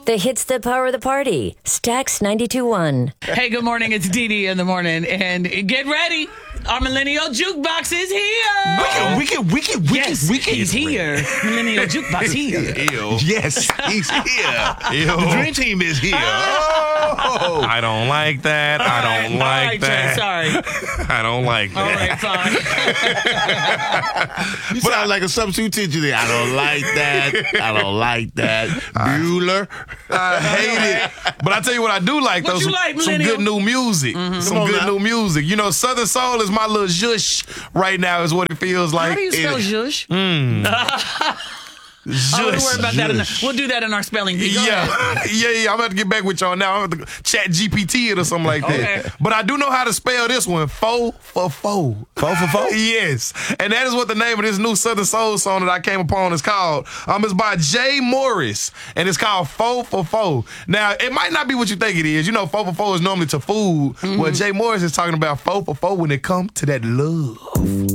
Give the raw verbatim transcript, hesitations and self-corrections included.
The hits that power the party. Stax ninety-two point one. Hey, good morning. It's Dee Dee in the morning. And get ready. Our Millennial Jukebox is here. Wicked, wicked, wicked, wicked, Yes, wicked. he's here. Millennial Jukebox here. Ew. Yes, he's here. Ew. The dream team is here. Oh. I don't like that. I don't All like right, Jay, that. sorry. I don't like All that. right, fine. You sound like a substitute teacher there. I don't like that. I don't like that. Bueller. I hate it. But I tell you what I do like, What though. you Some, like, some Millennial? good new music. Mm-hmm. Some Come on good now. new music. You know, Southern Soul is my little zhush right now, is what it feels like. How do you spell It- zhush? Zhush. Oh, don't worry about that. In the, we'll do that in our spelling bee. Go ahead. Yeah, yeah, yeah. I'm about to get back with y'all now. I'm going to chat G P T it or something like that. Okay. But I do know how to spell this one. Foe for foe. Foe for foe? Yes. And that is what the name of this new Southern Soul song that I came upon is called. Um, It's by Jay Morris, and it's called Foe for Foe. Now, it might not be what you think it is. You know, foe for foe is normally to food. Mm-hmm. Well, Jay Morris is talking about foe for foe when it comes to that love.